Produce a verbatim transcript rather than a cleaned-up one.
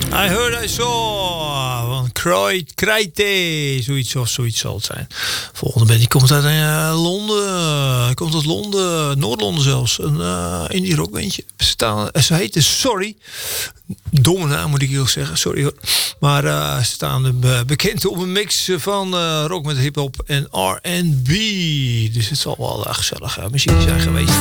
I heard I saw. Van Krijte. Zoiets of zoiets zal het zijn. Volgende band die komt uit uh, Londen. Hij komt uit Londen. Noord-Londen zelfs. Een uh, indie rockbandje. Ze, staan, ze heette Sorry. Domme naam moet ik heel zeggen. Sorry hoor. Maar uh, ze staan uh, bekend op een mix van uh, rock met hip-hop en R en B. Dus het zal wel uh, gezellig uh, muziek zijn geweest.